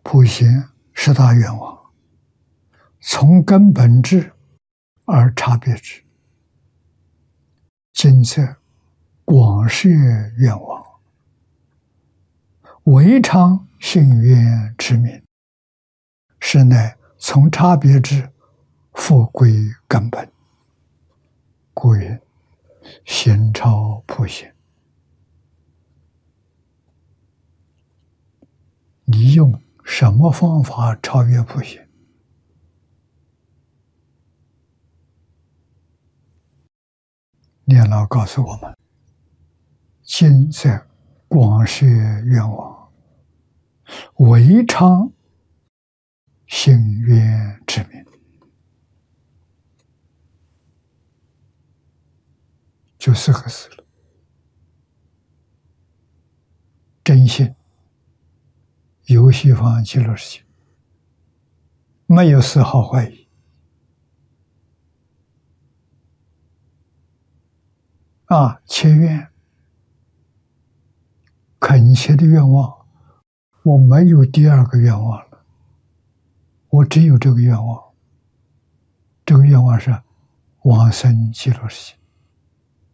普贤十大愿望，从根本智而差别之，今则广设愿望，唯常信愿之名，是乃从差别之复归根本。故云行超普贤。你用什么方法超越普贤？念老告诉我们：今在广设愿望，唯常信愿之名，就4个字了。真信，游西方极乐世界，没有丝毫怀疑。切愿，恳切的愿望，我没有第二个愿望了，我只有这个愿望。这个愿望是往生极乐世界。